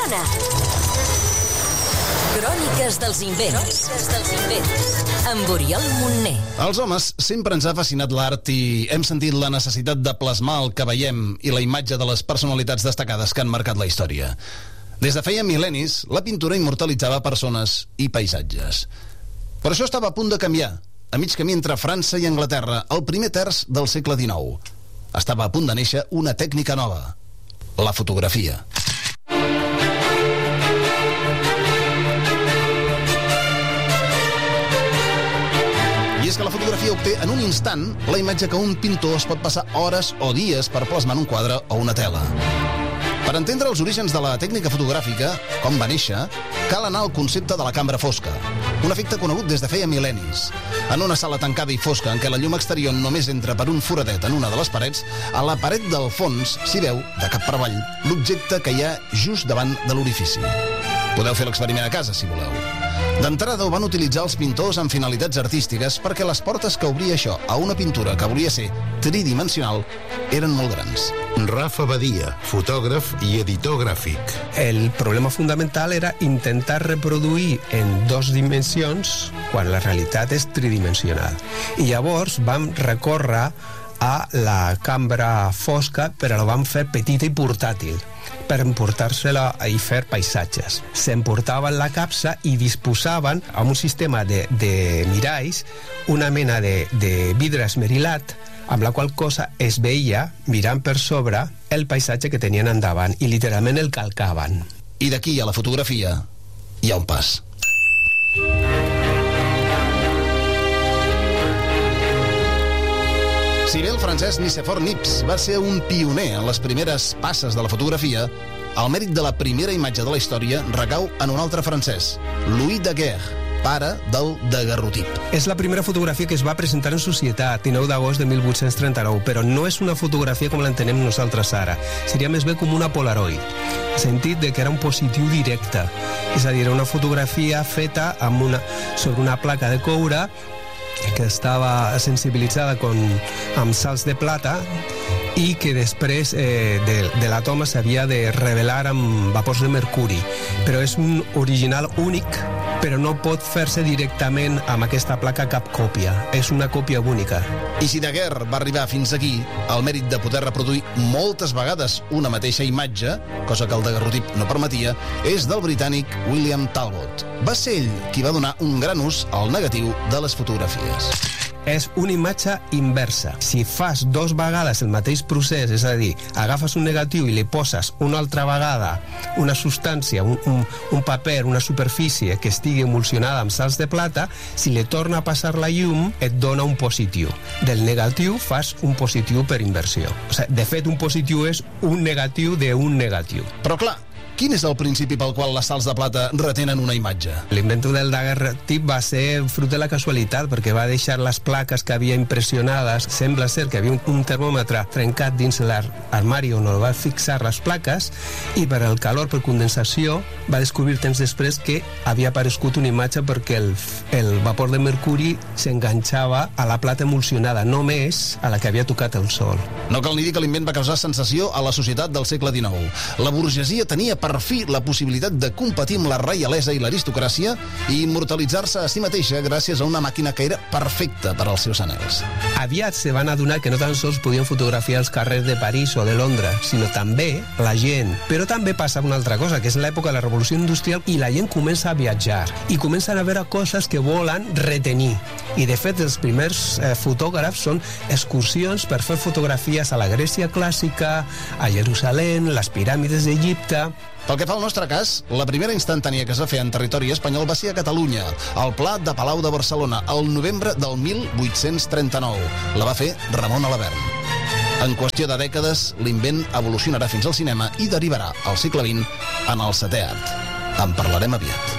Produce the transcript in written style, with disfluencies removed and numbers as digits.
funciona. Cròniques dels invents. Amb Oriol Montner. Als homes sempre ens ha fascinat l'art i hem sentit la necessitat de plasmar el que veiem i la imatge de les personalitats destacades que han marcat la història. Des de feia mil·lennis, la pintura immortalitzava persones i paisatges. Però això estava a punt de canviar. A mig camí entre França i Anglaterra, al primer terç del segle XIX. Estava a punt de néixer una tècnica nova, la fotografia. I és que la fotografia obté en un instant la imatge que un pintor es pot passar hores o dies per plasmar en un quadre o una tela. Per entendre els orígens de la tècnica fotogràfica, com va néixer, cal anar al concepte de la cambra fosca, un efecte conegut des de feia mil·lennis. En una sala tancada i fosca en què la llum exterior només entra per un foradet en una de les parets, a la paret del fons s'hi veu, de cap per avall, l'objecte que hi ha just davant de l'orifici. Podeu fer l'experiment a casa, si voleu. D'entrada ho van utilitzar els pintors amb finalitats artístiques perquè les portes que obria això a una pintura que volia ser tridimensional eren molt grans. Rafa Badia, fotògraf i editor gràfic. El problema fundamental era intentar reproduir en 2 dimensions quan la realitat és tridimensional. I llavors vam recórrer a la cambra fosca, però la vam fer petita i portàtil per emportar-se-la i fer paisatges. S'emportaven la capsa i disposaven amb un sistema de miralls una mena de vidre esmerilat amb la qual cosa es veia, mirant per sobre, el paisatge que tenien endavant i literalment el calcaven. I d'aquí a la fotografia hi ha un pas. Si bé el francès Nicéphore Niepce va ser un pioner en les primeres passes de la fotografia, el mèrit de la primera imatge de la història recau en un altre francès, Louis Daguerre, pare del daguerrotip. És la primera fotografia que es va presentar en societat, 19 d'agost de 1839, però no és una fotografia com l'entenem nosaltres ara. Seria més bé com una Polaroid, en el sentit de que era un positiu directe. És a dir, era una fotografia feta sobre una placa de coure que estava sensibilitzada amb salts de plata i que després de la toma s'havia de revelar amb vapors de mercuri. Però és un original únic, però no pot fer-se directament amb aquesta placa cap còpia. És una còpia única. I si Daguerre va arribar fins aquí, el mèrit de poder reproduir moltes vegades una mateixa imatge, cosa que el daguerrotip no permetia, és del britànic William Talbot. Va ser ell qui va donar un gran ús al negatiu de les fotografies. És una imatge inversa. Si fas 2 vegades el mateix procés, és a dir, agafes un negatiu i li poses una altra vegada una substància, un paper, una superfície que estigui emulsionada amb salts de plata, si li torna a passar la llum, et dona un positiu. Del negatiu fas un positiu per inversió. O sigui, de fet, un positiu és un negatiu d'un negatiu. Però clar, quin és el principi pel qual les salts de plata retenen una imatge? L'invento del daguerrotip va ser fruit de la casualitat, perquè va deixar les plaques que havia impressionades. Sembla ser que havia un termòmetre trencat dins l'armari on el va fixar les plaques i per el calor, per condensació, va descobrir temps després que havia aparegut una imatge perquè el vapor de mercuri s'enganxava a la plata emulsionada, només a la que havia tocat el sol. No cal ni dir que l'invent va causar sensació a la societat del segle XIX. La burgesia tenia per fi la possibilitat de competir amb la reialesa i l'aristocràcia i immortalitzar-se a si mateixa gràcies a una màquina que era perfecta per als seus anhels. Aviat se van adonar que no tan sols podien fotografiar els carrers de París o de Londres, sinó també la gent. Però també passa una altra cosa, que és l'època de la revolució industrial i la gent comença a viatjar i comencen a veure coses que volen retenir. I de fet els primers fotògrafs són excursions per fer fotografies a la Grècia clàssica, a Jerusalem, les piràmides d'Egipte. Pel que fa al nostre cas, la primera instantània que es va fer en territori espanyol va ser a Catalunya, al Pla de Palau de Barcelona, el novembre del 1839. La va fer Ramon Alabern. En qüestió de dècades, l'invent evolucionarà fins al cinema i derivarà al segle XX en el setè art. En parlarem aviat.